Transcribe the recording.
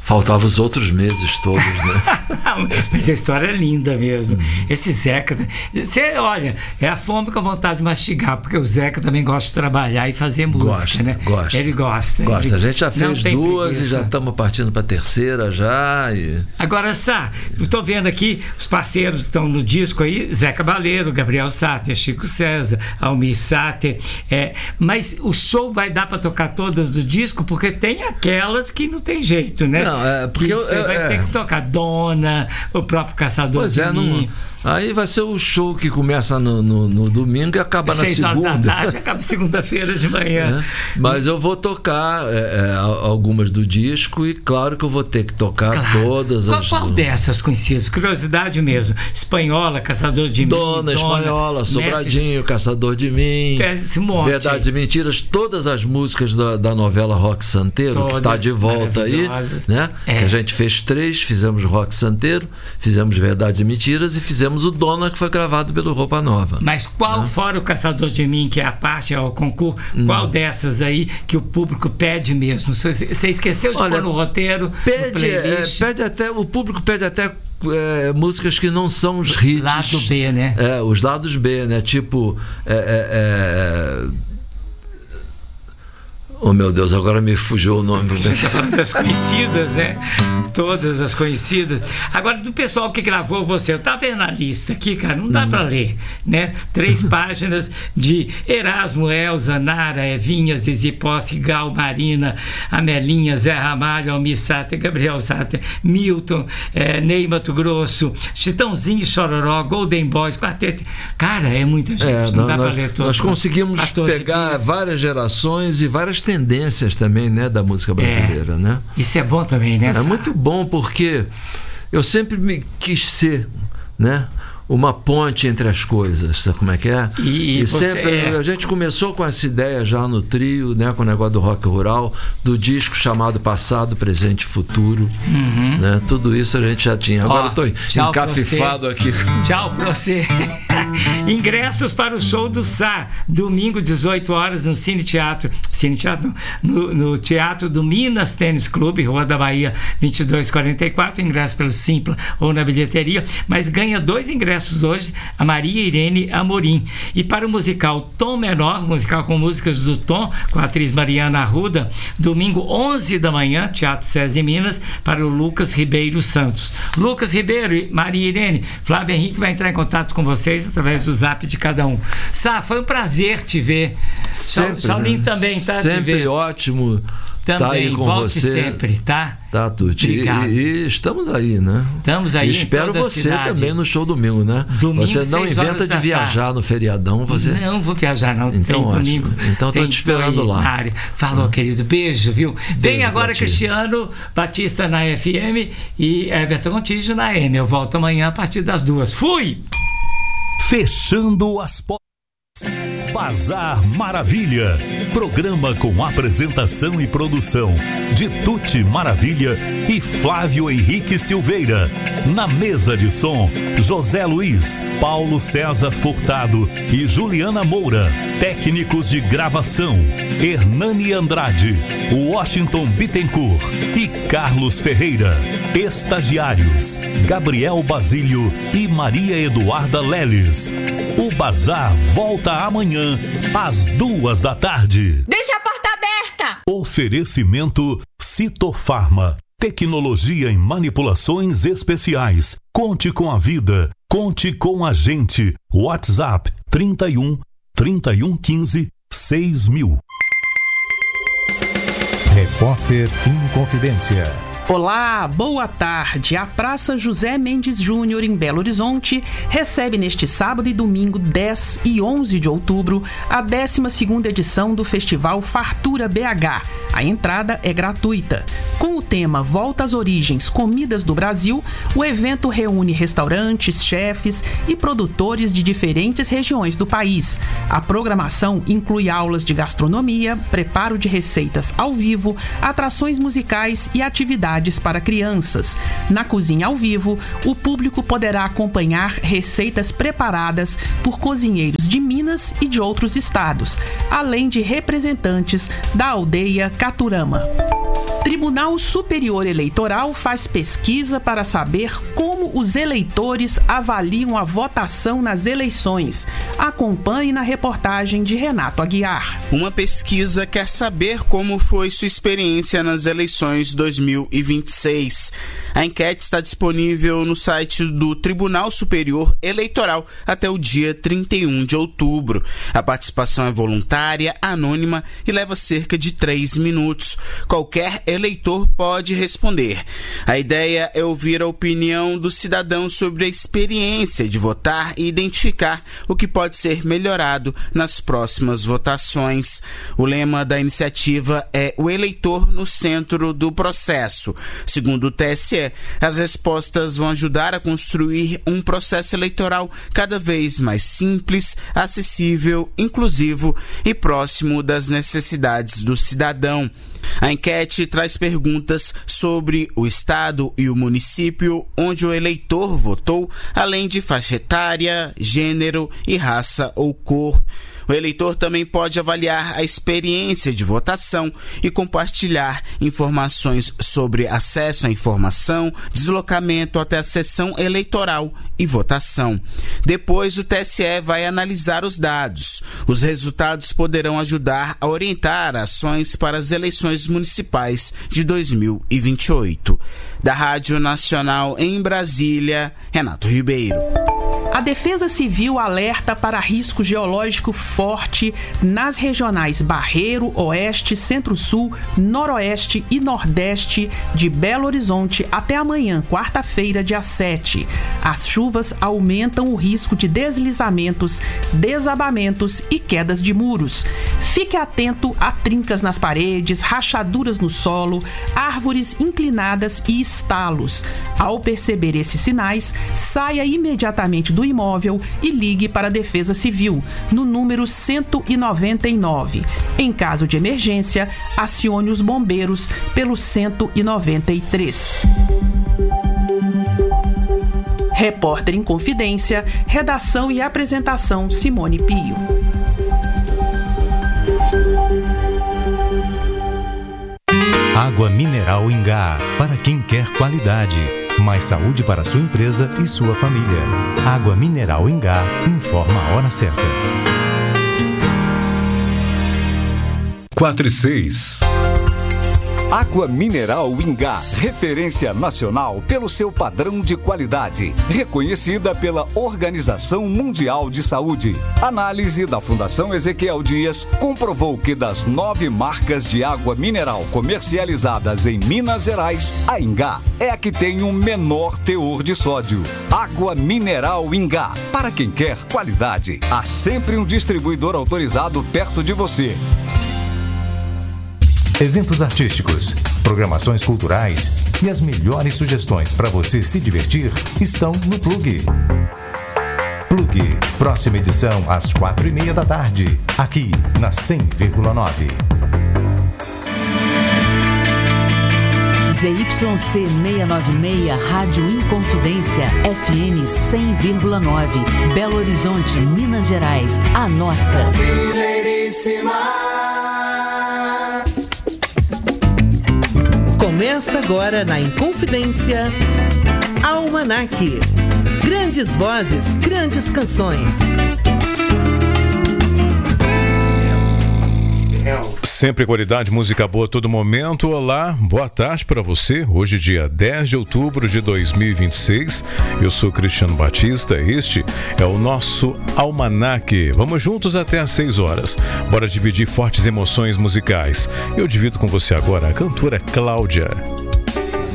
Faltavam os outros meses todos, né? Mas a história é linda mesmo. Esse Zeca, você olha, é a fome com a vontade de mastigar, porque o Zeca também gosta de trabalhar e fazer música, né? Ele gosta. A gente já fez duas preguiça. E já estamos partindo para a terceira já. Agora, Sá, estou vendo aqui, os parceiros estão no disco aí, Zé Cabaleiro, Gabriel Sáter, Chico César, Almir Sáter, mas o show vai dar para tocar todas do disco, porque tem aquelas que não tem jeito, né? Não, porque você vai ter que tocar Dona, o próprio Caçador de Mim. Aí vai ser o show que começa no domingo e acaba na segunda. 6 horas da tarde, acaba segunda-feira de manhã. Mas eu vou tocar algumas do disco e claro que eu vou ter que tocar todas as... Qual dessas conhecidas? Curiosidade mesmo. Espanhola, Caçador de Mim. Dona, Espanhola, Sobradinho, Caçador de Mim. Esse monte. Verdades e Mentiras, todas as músicas da novela Rock Santeiro, todas, que está de volta aí, né? Que a gente fez 3, fizemos Rock Santeiro, fizemos Verdades e Mentiras e fizemos o Dona, que foi gravado pelo Roupa Nova. Mas qual, fora o Caçador de Mim, que é a parte, é o concurso, qual dessas aí que o público pede mesmo? Você esqueceu de pôr no roteiro, no playlist? O público pede até músicas que não são os hits. Lado B, né? Os lados B, né? Tipo... Oh, meu Deus, agora me fugiu o nome. Das conhecidas, né? Todas as conhecidas. Agora, do pessoal que gravou você, eu estava vendo a lista aqui, cara, não dá para ler, né? 3 páginas de Erasmo, Elza, Nara, Evinha, Zizi Posse, Gal, Marina, Amelinha, Zé Ramalho, Almir Sáter, Gabriel Sáter, Milton, Ney Mato Grosso, Chitãozinho, Chororó, Golden Boys, Quarteto. Cara, é muita gente, não dá para ler todos. Nós conseguimos pegar várias gerações e várias tendências também, né, da música brasileira, né? Isso é bom também, né? É muito bom, porque eu sempre me quis ser, né, uma ponte entre as coisas, sabe como é que é? E sempre a gente começou com essa ideia já no trio, né, com o negócio do rock rural, do disco chamado Passado, Presente e Futuro, né? Tudo isso a gente já tinha. Agora eu estou encafifado aqui. Tchau pra você. Ingressos para o show do Sá, domingo 18 horas no Cine Teatro, no Teatro do Minas Tênis Clube, Rua da Bahia 2244, ingresso pelo Simpla ou na bilheteria, mas ganha 2 ingressos hoje, a Maria Irene Amorim. E para o musical Tom Menor, musical com músicas do Tom, com a atriz Mariana Arruda, domingo 11 da manhã, Teatro SESI Minas, para o Lucas Ribeiro Santos. Lucas Ribeiro e Maria Irene, Flávio Henrique vai entrar em contato com vocês através do zap de cada um. Sá, foi um prazer te ver. Saulinho também, tá? Sempre ótimo. Também, tá aí com volte você. Sempre, tá? Tá, Tuti. Obrigado. E estamos aí, né? Estamos aí. Espero você também no show domingo, né? Domingo, você não inventa de viajar no feriadão, você? Não vou viajar, não. Então, tem domingo. Então tô te esperando lá. Falou, querido. Beijo, viu? Vem agora Batista. Cristiano Batista na FM e Everton Contígio na AM. Eu volto amanhã a partir das 2. Fui! Fechando as portas. Bazar Maravilha, programa com apresentação e produção de Tuti Maravilha e Flávio Henrique Silveira. Na mesa de som, José Luiz, Paulo César Furtado e Juliana Moura. Técnicos de gravação, Hernani Andrade, Washington Bittencourt e Carlos Ferreira. Estagiários, Gabriel Basílio e Maria Eduarda Leles. O Bazar volta amanhã às 2 da tarde. Deixa a porta aberta! Oferecimento Citofarma. Tecnologia em manipulações especiais. Conte com a vida. Conte com a gente. WhatsApp 31 3115 6000. Repórter em Confidência. Olá, boa tarde. A Praça José Mendes Júnior, em Belo Horizonte, recebe neste sábado e domingo 10 e 11 de outubro a 12ª edição do Festival Fartura BH. A entrada é gratuita. Com o tema Volta às Origens, Comidas do Brasil, o evento reúne restaurantes, chefes e produtores de diferentes regiões do país. A programação inclui aulas de gastronomia, preparo de receitas ao vivo, atrações musicais e atividades para crianças. Na cozinha ao vivo, o público poderá acompanhar receitas preparadas por cozinheiros de Minas e de outros estados, além de representantes da aldeia Caturama. Tribunal Superior Eleitoral faz pesquisa para saber como os eleitores avaliam a votação nas eleições. Acompanhe na reportagem de Renato Aguiar. Uma pesquisa quer saber como foi sua experiência nas eleições 2026. A enquete está disponível no site do Tribunal Superior Eleitoral até o dia 31 de outubro. A participação é voluntária, anônima e leva cerca de 3 minutos. Qualquer eleitor pode responder. A ideia é ouvir a opinião do cidadão sobre a experiência de votar e identificar o que pode ser melhorado nas próximas votações. O lema da iniciativa é o eleitor no centro do processo. Segundo o TSE, as respostas vão ajudar a construir um processo eleitoral cada vez mais simples, acessível, inclusivo e próximo das necessidades do cidadão. A enquete traz perguntas sobre o estado e o município onde o eleitor votou, além de faixa etária, gênero e raça ou cor. O eleitor também pode avaliar a experiência de votação e compartilhar informações sobre acesso à informação, deslocamento até a sessão eleitoral e votação. Depois, o TSE vai analisar os dados. Os resultados poderão ajudar a orientar ações para as eleições municipais de 2028. Da Rádio Nacional em Brasília, Renato Ribeiro. A Defesa Civil alerta para risco geológico forte nas regionais Barreiro, Oeste, Centro-Sul, Noroeste e Nordeste de Belo Horizonte até amanhã, quarta-feira, dia 7. As chuvas aumentam o risco de deslizamentos, desabamentos e quedas de muros. Fique atento a trincas nas paredes, rachaduras no solo, árvores inclinadas e estalos. Ao perceber esses sinais, saia imediatamente do imóvel e ligue para a Defesa Civil no número 199. Em caso de emergência, acione os bombeiros pelo 193. Repórter em Confidência, redação e apresentação Simone Pio. Água mineral Ingá, para quem quer qualidade. Mais saúde para sua empresa e sua família. Água mineral Ingá informa a hora certa. 4:06. Água mineral Ingá, referência nacional pelo seu padrão de qualidade, reconhecida pela Organização Mundial de Saúde. Análise da Fundação Ezequiel Dias comprovou que das 9 marcas de água mineral comercializadas em Minas Gerais, a Ingá é a que tem o menor teor de sódio. Água mineral Ingá, para quem quer qualidade. Há sempre um distribuidor autorizado perto de você. Eventos artísticos, programações culturais e as melhores sugestões para você se divertir estão no Plug. Plug, próxima edição às 4:30 da tarde, aqui na 100,9. ZYC 696, Rádio Inconfidência, FM 100,9, Belo Horizonte, Minas Gerais, a nossa. Brasileiríssima. Começa agora na Inconfidência, Almanac. Grandes vozes, grandes canções. Sempre qualidade, música boa a todo momento. Olá, boa tarde para você. Hoje, dia 10 de outubro de 2026. Eu sou Cristiano Batista. Este é o nosso Almanac. Vamos juntos até às 6 horas. Bora dividir fortes emoções musicais. Eu divido com você agora a cantora Cláudia.